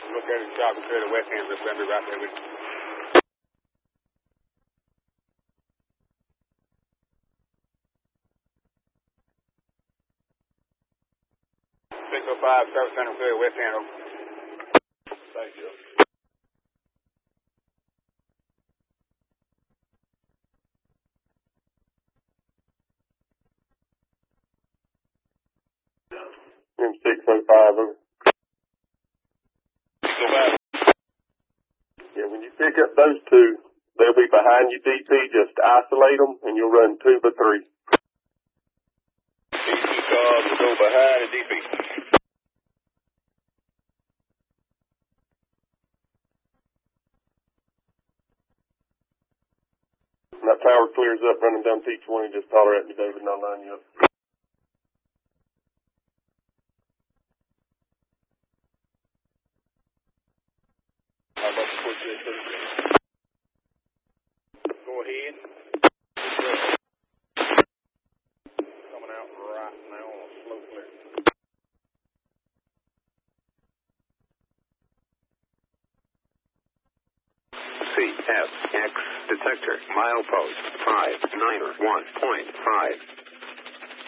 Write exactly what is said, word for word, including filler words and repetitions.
Look at it, shop and clear the west hand, let's be right there with you. six oh five, service center, clear west hand, over. Thank you. M six oh five, over. six oh five. Yeah, when you pick up those two, they'll be behind your D P. Just isolate them, and you'll run two by three. D P cars will go behind the D P. When that tower clears up running down T twenty, just holler at me, David, and I'll line you up. How about you push this to the Go ahead. Coming out right now on a slow clear. C F X detector milepost five nine one point five.